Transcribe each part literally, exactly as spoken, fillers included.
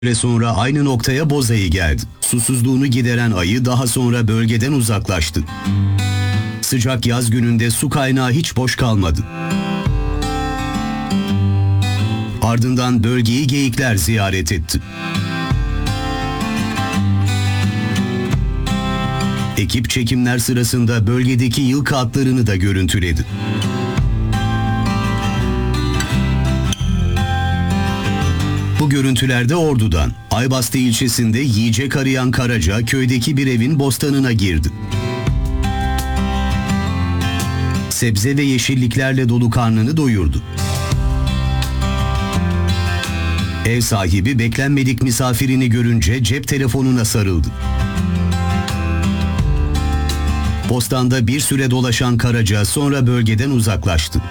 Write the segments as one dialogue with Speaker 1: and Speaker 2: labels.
Speaker 1: süre sonra aynı noktaya boz ayı geldi. Susuzluğunu gideren ayı daha sonra bölgeden uzaklaştı. Sıcak yaz gününde su kaynağı hiç boş kalmadı. Ardından bölgeyi geyikler ziyaret etti. Ekip çekimler sırasında bölgedeki yılkı atlarını da görüntüledi. Bu görüntülerde Ordu'dan, Aybastı ilçesinde yiyecek arayan karaca köydeki bir evin bostanına girdi. Sebze ve yeşilliklerle dolu karnını doyurdu. Ev sahibi beklenmedik misafirini görünce cep telefonuna sarıldı. Bostanda bir süre dolaşan karaca sonra bölgeden uzaklaştı.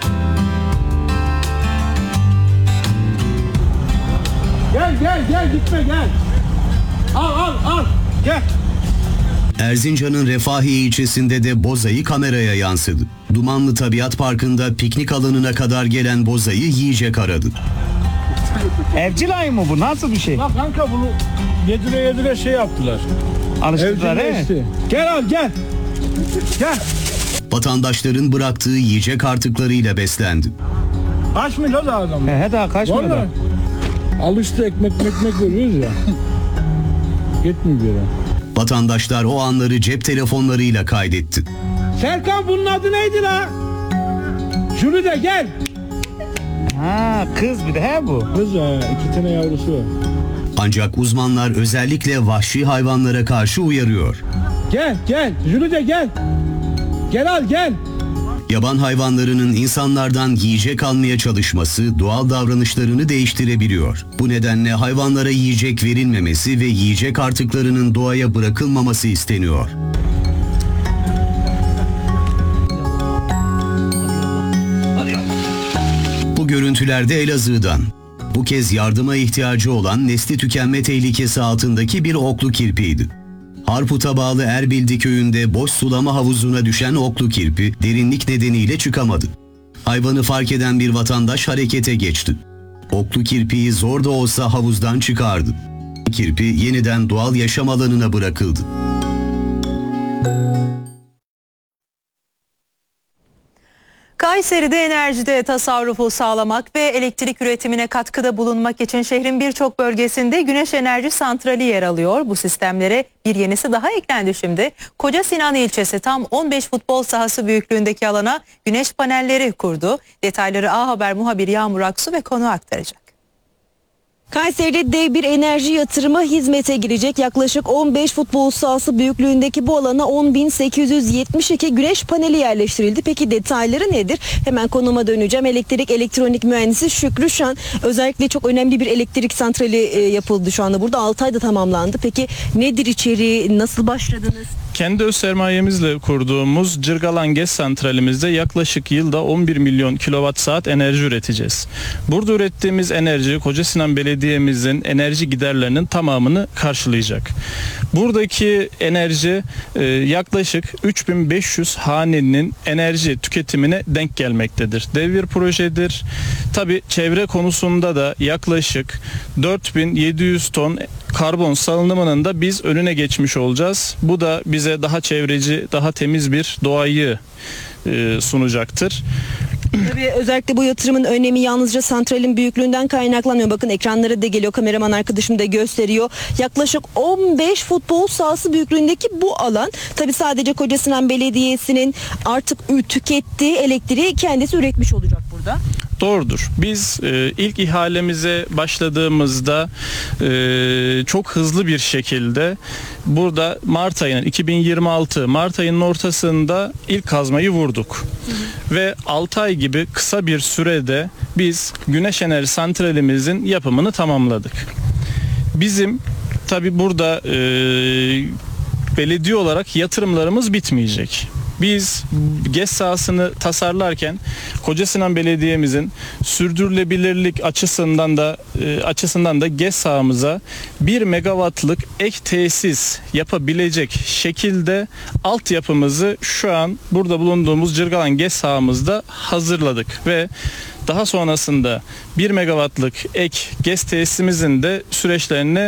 Speaker 2: Gel gel gel gitme gel. Al al al gel.
Speaker 1: Erzincan'ın Refahiye ilçesinde de boz ayı kameraya yansıdı. Dumanlı Tabiat Parkı'nda piknik alanına kadar gelen boz ayı yiyecek aradı.
Speaker 3: Evcil ayı mı bu? Nasıl bir şey?
Speaker 2: Bak kanka bunu yedire yedire şey yaptılar.
Speaker 3: Alıştırdılar he?
Speaker 2: Gel al gel. Gel.
Speaker 1: Vatandaşların bıraktığı yiyecek artıklarıyla beslendi.
Speaker 2: Kaçmıyor da adam.
Speaker 3: He, he daha kaçmıyor da.
Speaker 2: Alıştı ekmek ekmek görüyoruz ya. Gitmiyor bir yere.
Speaker 1: Vatandaşlar o anları cep telefonlarıyla kaydetti.
Speaker 2: Serkan bunun adı neydi la? Jüri de gel.
Speaker 3: Ha kız bir de he bu.
Speaker 2: Kız ya iki tane yavrusu var.
Speaker 1: Ancak uzmanlar özellikle vahşi hayvanlara karşı uyarıyor.
Speaker 2: Gel gel Jüri de gel. Gel al gel.
Speaker 1: Yaban hayvanlarının insanlardan yiyecek almaya çalışması doğal davranışlarını değiştirebiliyor. Bu nedenle hayvanlara yiyecek verilmemesi ve yiyecek artıklarının doğaya bırakılmaması isteniyor. Bu görüntülerde Elazığ'dan. Bu kez yardıma ihtiyacı olan nesli tükenme tehlikesi altındaki bir oklu kirpiydi. Harput'a bağlı Erbildi köyünde boş sulama havuzuna düşen oklu kirpi derinlik nedeniyle çıkamadı. Hayvanı fark eden bir vatandaş harekete geçti. Oklu kirpiyi zor da olsa havuzdan çıkardı. Kirpi yeniden doğal yaşam alanına bırakıldı.
Speaker 4: Kayseri'de enerjide tasarrufu sağlamak ve elektrik üretimine katkıda bulunmak için şehrin birçok bölgesinde güneş enerji santrali yer alıyor. Bu sistemlere bir yenisi daha eklendi şimdi. Kocasinan ilçesi tam on beş futbol sahası büyüklüğündeki alana güneş panelleri kurdu. Detayları A Haber muhabiri Yağmur Aksu ve konu aktaracak.
Speaker 5: Kayseri'de dev bir enerji yatırımı hizmete girecek. Yaklaşık on beş futbol sahası büyüklüğündeki bu alana on bin sekiz yüz yetmiş iki güneş paneli yerleştirildi. Peki detayları nedir? Hemen konuma döneceğim. Elektrik elektronik mühendisi Şükrü Şan. Özellikle çok önemli bir elektrik santrali e, yapıldı şu anda. Burada altı ayda tamamlandı. Peki nedir içeriği? Nasıl başladınız?
Speaker 6: Kendi öz sermayemizle kurduğumuz Cırgalan GES santralimizde yaklaşık yılda on bir milyon kilowatt saat enerji üreteceğiz. Burada ürettiğimiz enerji Kocasinan Belediye'mizin enerji giderlerinin tamamını karşılayacak. Buradaki enerji e, yaklaşık üç bin beş yüz hanenin enerji tüketimine denk gelmektedir. Dev bir projedir. Tabii çevre konusunda da yaklaşık dört bin yedi yüz ton karbon salınımının da biz önüne geçmiş olacağız. Bu da bize daha çevreci, daha temiz bir doğayı e, sunacaktır.
Speaker 5: Tabii özellikle bu yatırımın önemi yalnızca santralin büyüklüğünden kaynaklanmıyor. Bakın ekranlara da geliyor, kameraman arkadaşım da gösteriyor. Yaklaşık on beş futbol sahası büyüklüğündeki bu alan tabii sadece Kocasinan Belediyesi'nin artık tükettiği elektriği kendisi üretmiş olacak burada.
Speaker 6: Doğrudur. Biz e, ilk ihalemize başladığımızda e, çok hızlı bir şekilde burada Mart ayının iki bin yirmi altı Mart ayının ortasında ilk kazmayı vurduk. Hı hı. Ve altı ay gibi kısa bir sürede biz güneş enerji santralimizin yapımını tamamladık. Bizim tabi burada e, belediye olarak yatırımlarımız bitmeyecek. Biz GES sahasını tasarlarken Kocasinan Belediye'mizin sürdürülebilirlik açısından da e, açısından da GES sahamıza bir megawattlık ek tesis yapabilecek şekilde altyapımızı şu an burada bulunduğumuz Cırgalan GES sahamızda hazırladık ve Daha sonrasında bir megawattlık ek GES tesisimizin de süreçlerini